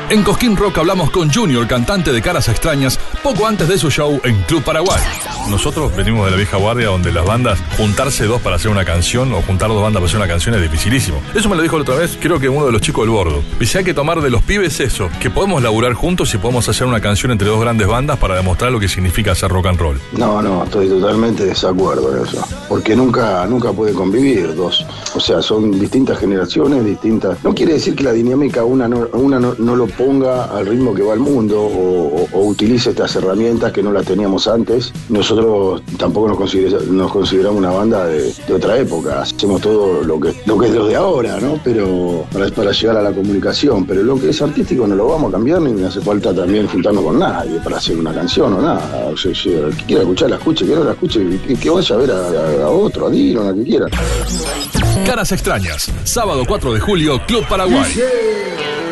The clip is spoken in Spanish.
En Cosquín Rock hablamos con Junior, cantante de Caras Extrañas, poco antes de su show en Club Paraguay. Nosotros venimos de la vieja guardia donde las bandas, juntarse dos para hacer una canción o juntar dos bandas para hacer una canción es dificilísimo. Eso me lo dijo la otra vez, creo que uno de los chicos del Bordo. Dice, hay que tomar de los pibes eso, que podemos laburar juntos y podemos hacer una canción entre dos grandes bandas para demostrar lo que significa hacer rock and roll. No, estoy totalmente de desacuerdo en eso. Porque nunca puede convivir dos. O sea, son distintas generaciones, distintas. No quiere decir que la dinámica una no lo ponga al ritmo que va el mundo o utilice estas herramientas que no las teníamos antes. Nosotros tampoco nos consideramos una banda de otra época. Hacemos todo lo que es lo de ahora, ¿no? Pero para llegar a la comunicación. Pero lo que es artístico no lo vamos a cambiar ni hace falta también juntarnos con nadie para hacer una canción o nada. O sea, el que quiera escuchar, la escuche, que no la escuche, que vaya a ver a otro, a Dylan, a que quiera. Caras Extrañas, sábado 4 de julio, Club Paraguay.